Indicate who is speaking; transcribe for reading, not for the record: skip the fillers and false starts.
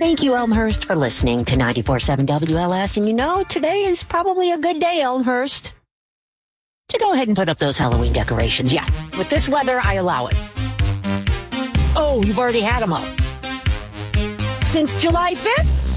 Speaker 1: Thank you, Elmhurst, for listening to 94.7 WLS. And you know, today is probably a good day, Elmhurst, to go ahead and put up those Halloween decorations. Yeah, with this weather, I allow it. Oh, you've already had them up. Since July 5th?